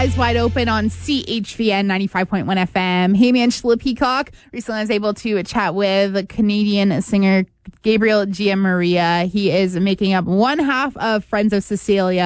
Eyes Wide Open on CHVN 95.1 FM. Hey, Angela Peacock. Recently I was able to chat with Canadian singer Gabriel Gianmaria. He is making up one half of Friends of Cecilia.